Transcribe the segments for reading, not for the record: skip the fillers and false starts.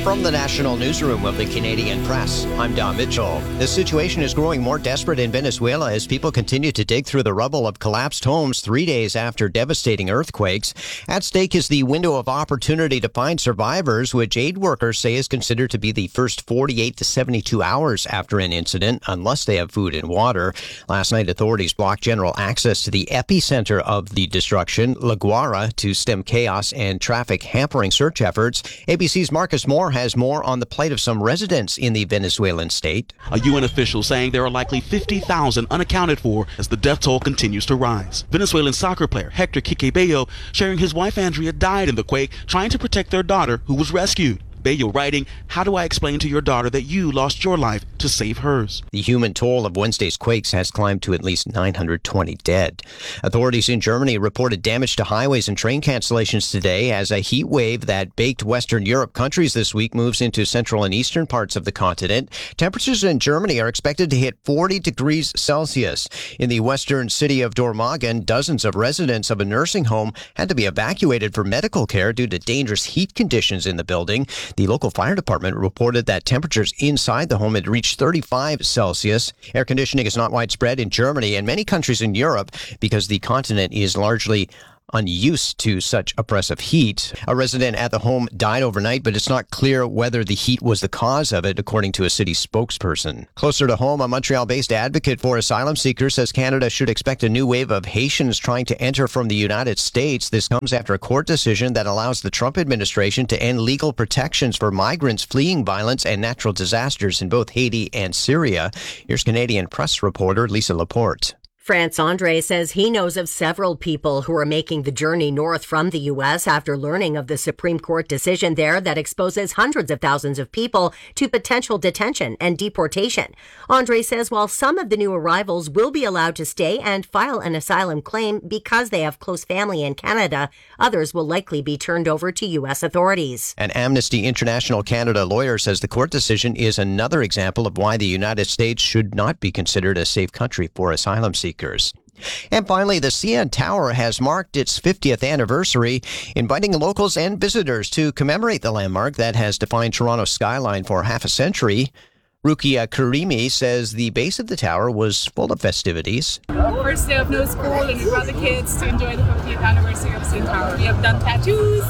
From the National Newsroom of the Canadian Press, I'm Don Mitchell. The situation is growing more desperate in Venezuela as people continue to dig through the rubble of collapsed homes 3 days after devastating earthquakes. At stake is the window of opportunity to find survivors, which aid workers say is considered to be the first 48 to 72 hours after an incident, unless they have food and water. Last night, authorities blocked general access to the epicenter of the destruction, La Guara, to stem chaos and traffic hampering search efforts. ABC's Marcus Moore has more on the plight of some residents in the Venezuelan state. A UN official saying there are likely 50,000 unaccounted for as the death toll continues to rise. Venezuelan soccer player Hector Quique Bello sharing his wife Andrea died in the quake trying to protect their daughter who was rescued. Bello writing, "How do I explain to your daughter that you lost your life to save hers?" The human toll of Wednesday's quakes has climbed to at least 920 dead. Authorities in Germany reported damage to highways and train cancellations today as a heat wave that baked Western Europe countries this week moves into central and eastern parts of the continent. Temperatures in Germany are expected to hit 40 degrees Celsius. In the western city of Dormagen, dozens of residents of a nursing home had to be evacuated for medical care due to dangerous heat conditions in the building. The local fire department reported that temperatures inside the home had reached 35 Celsius. Air conditioning is not widespread in Germany and many countries in Europe because the continent is largely unused to such oppressive heat. A resident at the home died overnight, but it's not clear whether the heat was the cause of it, according to a city spokesperson. Closer to home, a Montreal-based advocate for asylum seekers says Canada should expect a new wave of Haitians trying to enter from the United States. This comes after a court decision that allows the Trump administration to end legal protections for migrants fleeing violence and natural disasters in both Haiti and Syria. Here's Canadian Press reporter Lisa Laporte. France Andre says he knows of several people who are making the journey north from the U.S. after learning of the Supreme Court decision there that exposes hundreds of thousands of people to potential detention and deportation. Andre says while some of the new arrivals will be allowed to stay and file an asylum claim because they have close family in Canada, others will likely be turned over to U.S. authorities. An Amnesty International Canada lawyer says the court decision is another example of why the United States should not be considered a safe country for asylum seekers. And finally, the CN Tower has marked its 50th anniversary, inviting locals and visitors to commemorate the landmark that has defined Toronto's skyline for half a century. Rukia Karimi says the base of the tower was full of festivities. First day of no school, and we brought the kids to enjoy the 50th anniversary of CN Tower. We have done tattoos,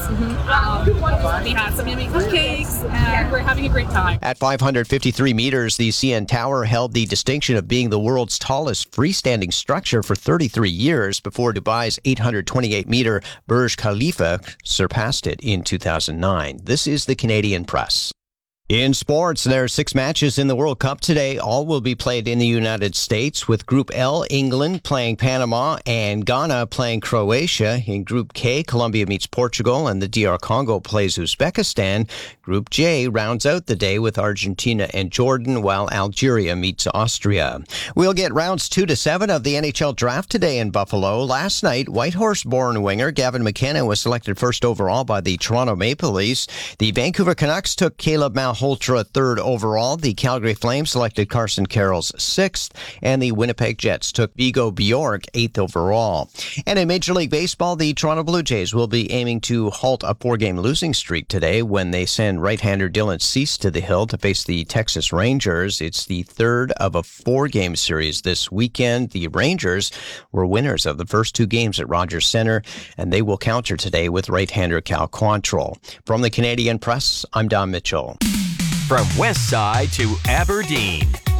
we had some yummy cupcakes, and we're having a great time. At 553 meters, the CN Tower held the distinction of being the world's tallest freestanding structure for 33 years before Dubai's 828-meter Burj Khalifa surpassed it in 2009. This is the Canadian Press. In sports, there are 6 matches in the World Cup today. All will be played in the United States, with Group L, England playing Panama and Ghana playing Croatia. In Group K, Colombia meets Portugal and the DR Congo plays Uzbekistan. Group J rounds out the day with Argentina and Jordan, while Algeria meets Austria. We'll get rounds 2 to 7 of the NHL draft today in Buffalo. Last night, Whitehorse-born winger Gavin McKenna was selected first overall by the Toronto Maple Leafs. The Vancouver Canucks took Caleb Malhotra 3rd overall. The Calgary Flames selected Carson Carrolls 6th, and the Winnipeg Jets took Vigo Bjork 8th overall. And in Major League Baseball, the Toronto Blue Jays will be aiming to halt a 4-game losing streak today when they send right-hander Dylan Cease to the hill to face the Texas Rangers. It's the 3rd of a 4-game series this weekend. The Rangers were winners of the first 2 games at Rogers Center, and they will counter today with right-hander Cal Quantrill. From the Canadian Press, I'm Don Mitchell. From West Side to Aberdeen.